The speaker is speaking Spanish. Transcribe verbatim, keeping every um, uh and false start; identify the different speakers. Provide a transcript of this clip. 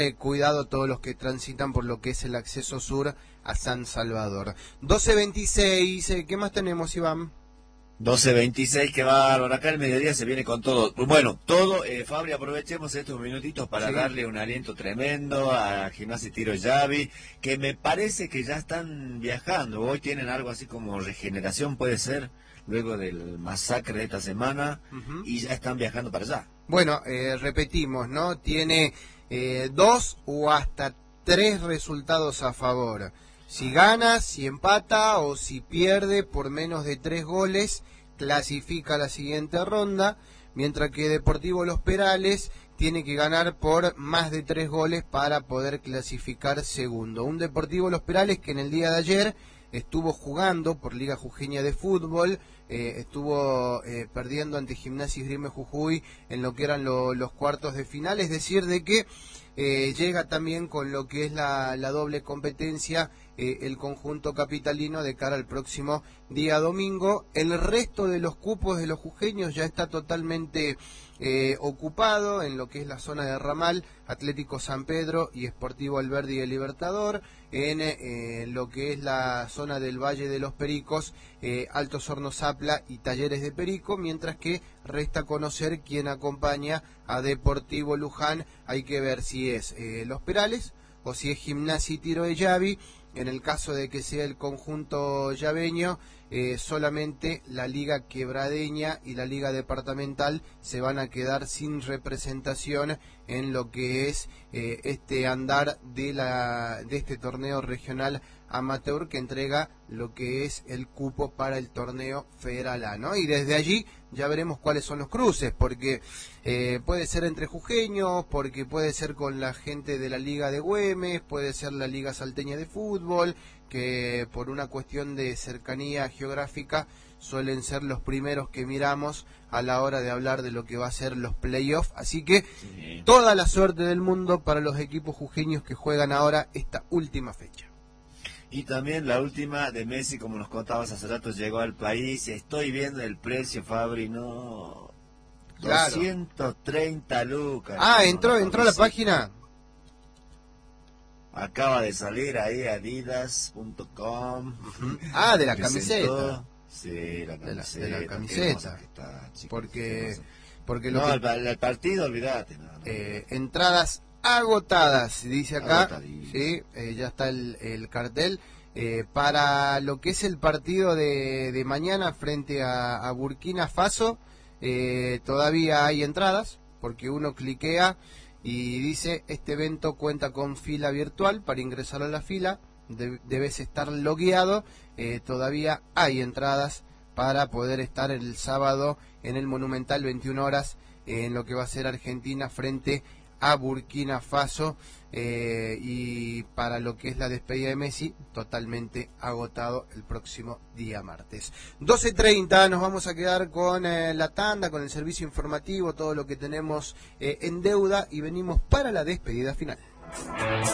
Speaker 1: Eh, cuidado todos los que transitan por lo que es el acceso sur a San Salvador. doce veintiséis, eh, ¿qué más tenemos, Iván?
Speaker 2: doce veintiséis, que bárbaro, acá el mediodía se viene con todo. Bueno, todo, eh, Fabri, aprovechemos estos minutitos para
Speaker 1: Sí.
Speaker 2: darle un aliento tremendo a Gimnasia y Tiro Yavi, que me parece que ya están viajando. Hoy tienen algo así como regeneración, puede ser, luego del masacre de esta semana,
Speaker 1: Uh-huh.
Speaker 2: y ya están viajando para allá.
Speaker 1: Bueno, eh, repetimos, ¿no? Tiene eh, dos o hasta tres resultados a favor. Si gana, si empata o si pierde por menos de tres goles, clasifica a la siguiente ronda, mientras que Deportivo Los Perales tiene que ganar por más de tres goles para poder clasificar segundo. Un Deportivo Los Perales que en el día de ayer estuvo jugando por Liga Jujeña de Fútbol, eh, estuvo eh, perdiendo ante Gimnasia y Esgrima Jujuy en lo que eran lo, los cuartos de final, es decir, de que eh, llega también con lo que es la, la doble competencia eh, el conjunto capitalino de cara al próximo día domingo. El resto de los cupos de los jujeños ya está totalmente eh, ocupado en lo que es la zona de Ramal, Atlético San Pedro y Sportivo Alberdi y el Libertador. En eh, lo que es la zona del Valle de los Pericos, eh, Altos Hornos Zapla y Talleres de Perico, mientras que resta conocer quién acompaña a Deportivo Luján. Hay que ver si es eh, Los Perales o si es Gimnasia y Tiro de Yavi. En el caso de que sea el conjunto yaveño, eh, solamente la Liga Quebradeña y la Liga Departamental se van a quedar sin representación en lo que es eh, este andar de, la, de este torneo regional amateur que entrega lo que es el cupo para el torneo federal A, ¿no? Y desde allí ya veremos cuáles son los cruces, porque eh, puede ser entre jujeños, porque puede ser con la gente de la Liga de Güemes, puede ser la Liga Salteña de Fútbol, que por una cuestión de cercanía geográfica suelen ser los primeros que miramos a la hora de hablar de lo que va a ser los playoffs. Así que sí, toda la suerte del mundo para los equipos jujeños que juegan ahora esta última fecha.
Speaker 2: Y también la última de Messi, como nos contabas hace rato, llegó al país. Estoy viendo el precio, Fabri, no...
Speaker 1: Claro.
Speaker 2: doscientos treinta lucas.
Speaker 1: Ah,
Speaker 2: no,
Speaker 1: entró,
Speaker 2: no,
Speaker 1: entró a la página.
Speaker 2: Acaba de salir ahí adidas punto com.
Speaker 1: Uh-huh. Ah, de la camiseta.
Speaker 2: Sí, la camiseta.
Speaker 1: De la, de la camiseta.
Speaker 2: Está, chicos,
Speaker 1: porque, porque lo
Speaker 2: no,
Speaker 1: que,
Speaker 2: el, el partido, olvídate. No, no,
Speaker 1: eh, entradas agotadas, dice acá. Sí, eh, ya está el, el cartel. Eh, para lo que es el partido de, de mañana frente a, a Burkina Faso, eh, todavía hay entradas, porque uno cliquea y dice, este evento cuenta con fila virtual. Para ingresar a la fila de, debes estar logueado. Eh, todavía hay entradas para poder estar el sábado en el Monumental, veintiuna horas, eh, en lo que va a ser Argentina frente a Burkina Faso, eh, y para lo que es la despedida de Messi, totalmente agotado el próximo día martes. doce treinta, nos vamos a quedar con eh, la tanda, con el servicio informativo, todo lo que tenemos eh, en deuda, y venimos para la despedida final.